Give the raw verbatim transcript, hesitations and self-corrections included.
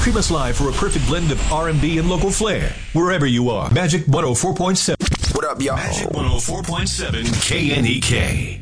Stream us live for a perfect blend of R and B and local flair. Wherever you are. Magic one oh four point seven. What up, y'all? Magic one oh four point seven K N E K.